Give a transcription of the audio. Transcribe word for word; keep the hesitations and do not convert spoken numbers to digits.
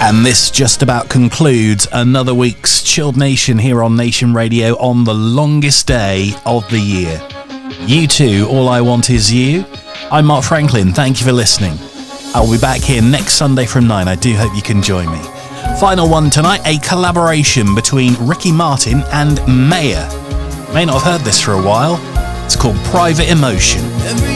And this just about concludes another week's Chilled Nation here on Nation Radio on the longest day of the year. You too, All I Want Is You. I'm Mark Franklin, thank you for listening. I'll be back here next Sunday from nine, I do hope you can join me. Final one tonight, a collaboration between Ricky Martin and Maya. May not have heard this for a while, it's called Private Emotion.